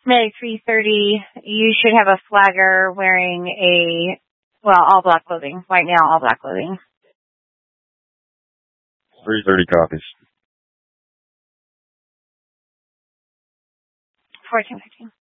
Medic 330, you should have a flagger wearing all black clothing. White male, all black clothing. 330 copies. 1415.